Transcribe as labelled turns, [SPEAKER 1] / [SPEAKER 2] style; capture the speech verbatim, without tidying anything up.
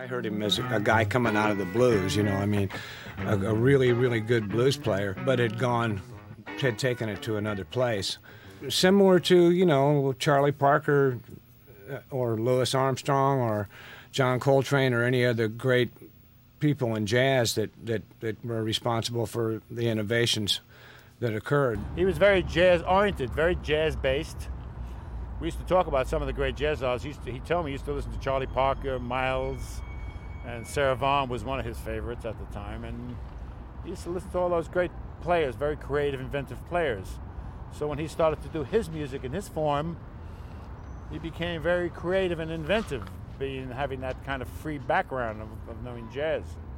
[SPEAKER 1] I heard him as a guy coming out of the blues, you know, I mean, a, a really, really good blues player, but had gone, had taken it to another place. Similar to, you know, Charlie Parker or Louis Armstrong or John Coltrane or any other great people in jazz that, that, that were responsible for the innovations that occurred.
[SPEAKER 2] He was very jazz-oriented, very jazz-based. We used to talk about some of the great jazz artists. He, used to, he told me he used to listen to Charlie Parker, Miles, and Sarah Vaughan was one of his favorites at the time. And he used to listen to all those great players, very creative, inventive players. So when he started to do his music in his form, he became very creative and inventive, being having that kind of free background of, of knowing jazz.